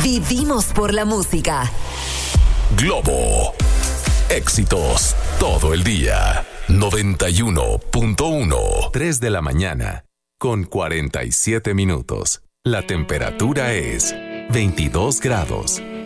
Vivimos por la música. Globo. Éxitos todo el día. 91.1. 3 de la mañana con 47 minutos. La temperatura es 22 grados.